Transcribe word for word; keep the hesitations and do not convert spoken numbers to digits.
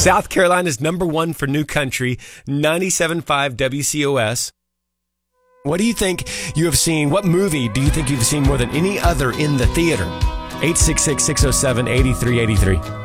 South Carolina's number one for new country, ninety-seven point five W C O S. What do you think you have seen? What movie do you think you've seen more than any other in the theater? eight six six, six oh seven, eight three eight three.